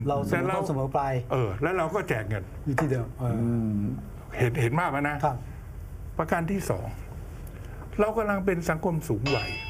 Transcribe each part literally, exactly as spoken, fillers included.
เราเสมอต้นเสมอปลายเออแล้วเราก็แจกเงินอยู่ที่เดิมเห็นเห็นมากไหมนะครับประการที่สองเรากำลังเป็นสังคมสูงวัย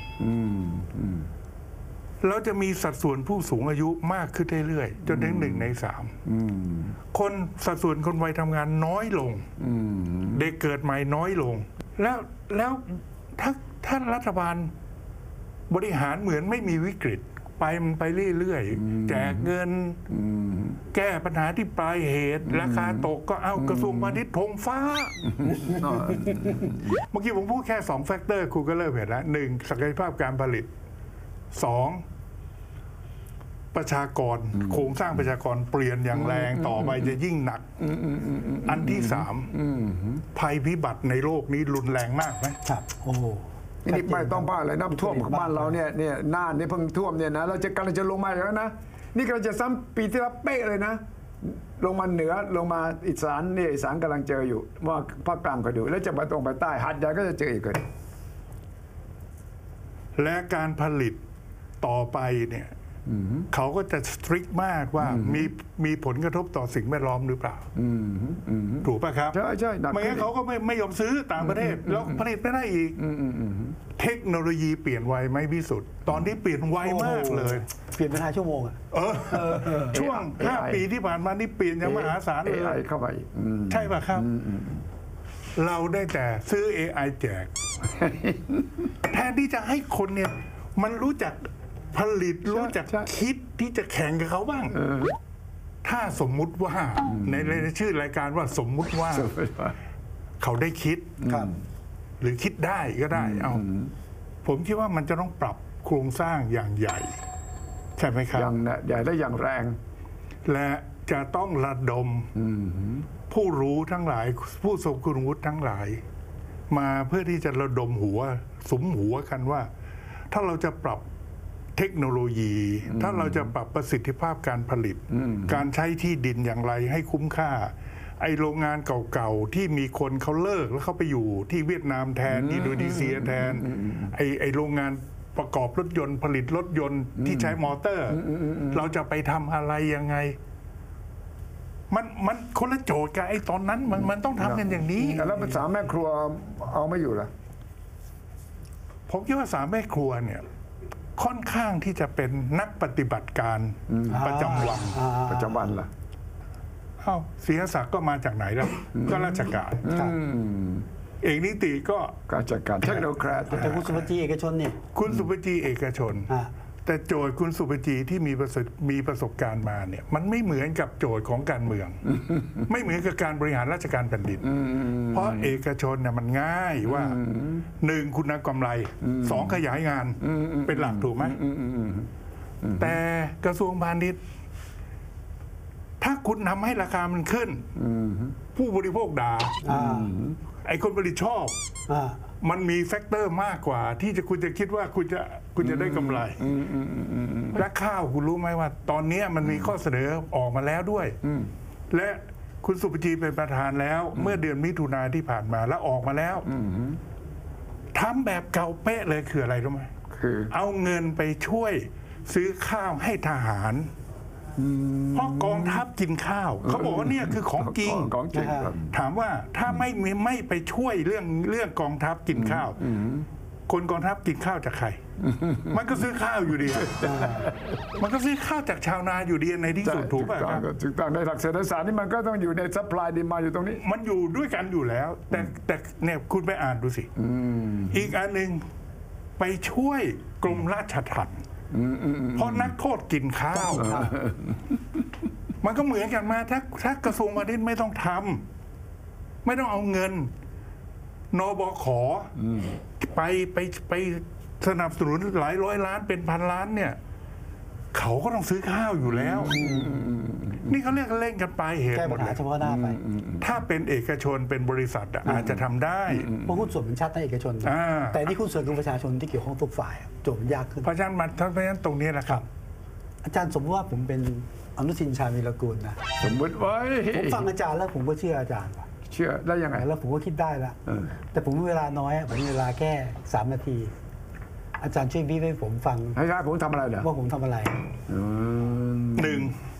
เราจะมีสัดส่วนผู้สูงอายุมากขึ้นเรื่อยๆจนถึงหนึ่งในสามคนสัดส่วนคนวัยทำงานน้อยลงเด็กเกิดใหม่น้อยลงแล้วแล้วถ้าถ้ารัฐบาลบริหารเหมือนไม่มีวิกฤตไปมันไปเรื่อยๆแจกเงินแก้ปัญหาที่ปลายเหตุราคาตกก็เอากระทรวงพาณิชย์ธงฟ้าเมื่อกี้ผมพูดแค่สองแฟกเตอร์คุณก็เริ่มเห็นแล้วหนึ่งศักยภาพการผลิตสองประชากรโครงสร้างประชากรเปลี่ยนอย่างแรงต่อไปจะยิ่งหนักอันที่สามภัยพิบัติในโลกนี้รุนแรงมากไหมครับโอ้นี่ไม่ต้องบ้าอะไรน้ำท่วมของบ้านเราเนี่ยเนี่ยน่านนี่เพิ่งท่วมเนี่ยนะเราจะกำลังจะลงมาอย่างนั้นนะนี่กำลังจะซ้ำปีที่แล้วเป๊ะเลยนะลงมาเหนือลงมาอีสานเนี่ยอีสานกำลังเจออยู่ว่าภาคกลางก็ดูแล้วจะมาตรงไปใต้หัดใหญ่ก็จะเจออีกเลยและการผลิตต่อไปเนี่ยเขาก็จะสตริกมากว่ามีมีผลกระทบต่อสิ่งแวดล้อมหรือเปล่าถูกป่ะครับใช่ใช่ไม่งั้นเขาก็ไม่ไม่ยอมซื้อต่างประเทศแล้วผลิตไม่ได้อีกเทคโนโลยีเปลี่ยนไวไหมพิสุทธิ์ตอนนี้เปลี่ยนไวมากเลยเปลี่ยนเป็นห้าชั่วโมงอ่ะช่วงห้าปีที่ผ่านมานี่เปลี่ยนอย่างมหาศาลเลยเข้าไปใช่ป่ะครับเราได้แต่ซื้อ เอ ไอ แจกแทนที่จะให้คนเนี่ยมันรู้จักผลิตรู้จักคิดที่จะแข่งกับเขาบ้างถ้าสมมุติว่าในในชื่อรายการว่าสมมุติว่าเขาได้คิดหรือคิดได้ก็ได้เอาผมคิดว่ามันจะต้องปรับโครงสร้างอย่างใหญ่ใช่ไหมครับอย่างใหญ่และอย่างแรงและจะต้องระดมผู้รู้ทั้งหลายผู้ทรงคุณวุฒิทั้งหลายมาเพื่อที่จะระดมหัวสมหัวกันว่าถ้าเราจะปรับเทคโนโลยีถ้าเราจะปรับประสิทธิภาพการผลิตการใช้ที่ดินอย่างไรให้คุ้มค่าไอโรงงานเก่าๆที่มีคนเขาเลิกแล้วเขาไปอยู่ที่เวียดนามแทนอินโดนีเซียแทนไอไอโรงงานประกอบรถยนต์ผลิตรถยนต์ที่ใช้มอเตอร์เราจะไปทำอะไรยังไงมันมันคนละโจทย์กับไอ้ตอนนั้นมันมันต้องทำกันอย่างนี้แล้วภาษาแม่ครัวเอาไม่อยู่เหรอผมคิดว่าสามแม่ครัวเนี่ยค่อนข้างที่จะเป็นนักปฏิบัติการประจำวันประจำวันล่ะเอ้าศรีศักดิ์ก็มาจากไหนล่ะก็ราชการเอกนิติก็ราชการเทคโนแครตแต่คุณสุภจีเอกชนเนี่ยคุณสุภจีเอกชนแต่โจทย์คุณสุภจีที่มีประสบมีประสบการณ์มาเนี่ยมันไม่เหมือนกับโจทย์ของการเมืองไม่เหมือนกับการบริหารราชการแผ่นดินเพราะเอกชนเนี่ยมันง่ายว่าหนึ่งคุณกำไรสองขยายงานเป็นหลักถูกไหมแต่กระทรวงพาณิชย์ถ้าคุณทำให้ราคามันขึ้นผู้บริโภคด่าไอ้คนผลิตชอบมันมีแฟกเตอร์มากกว่าที่จะคุณจะคิดว่าคุณจะคุณจะได้กำไรและข้าวคุณรู้ไหมว่าตอนนี้มันมีข้อเสนอออกมาแล้วด้วยและคุณสุภจีเป็นประธานแล้วเมื่อเดือนมิถุนาที่ผ่านมาแล้วออกมาแล้วทำแบบเก่าเป๊ะเลยคืออะไรรู้ไหมคือเอาเงินไปช่วยซื้อข้าวให้ทหารเพราะกองทัพกินข้าวเขาบอกว่าเนี่ยคือของจริงถามว่าถ้าไม่ไม่ไปช่วยเรื่องเรื่องกองทัพกินข้าวคนกองทัพกินข้าวจากใครมันก็ซื้อข้าวอยู่ดีมันก็ซื้อข้าวจากชาวนาอยู่ดีในที่สุดถูกป่ะครับถูกต้องในหลักเศรษฐศาสตร์นี่มันก็ต้องอยู่ในซัพพลายดีมานด์อยู่ตรงนี้มันอยู่ด้วยกันอยู่แล้วแต่แต่เนี่ยคุณไปอ่านดูสิอีกอันหนึ่งไปช่วยกรมราชทัณฑ์เพราะนักโทษกินข้าวมันก็เหมือนกันมาถ้าถ้ากระทรวงพาณิชย์ไม่ต้องทำไม่ต้องเอาเงินนบขไปไปไปสนับสนุนหลายร้อยล้านเป็นพันล้านเนี่ยเขาก็ต้องซื้อข้าวอยู่แล้วนี่เขาเรียกเล่นกันไปเหตุหมดเลยเฉพาะหน้าไปถ้าเป็นเอกชนเป็นบริษัทอาจจะทำได้เพราะหุ้นส่วนเป็นชาติเอกชนแต่นี่หุ้นส่วนของประชาชนที่เกี่ยวข้องทุกฝ่ายโจทย์มันยากขึ้นเพราะฉะนั้นมันเพราะฉะนั้นตรงนี้แหละครับอาจารย์สมมติว่าผมเป็นอนุทินชาญวีรกูลนะสมมติไว้ผมฟังอาจารย์แล้วผมก็เชื่ออาจารย์เชื่อได้ยังไงแล้วผมก็คิดได้แล้วแต่ผมมีเวลาน้อยผมมีเวลาแค่สามนาทีอาจารย์ช่วยพี่ให้ผมฟังให้ผมทำอะไรเหรอว่าผมทำอะไรหนึ่ง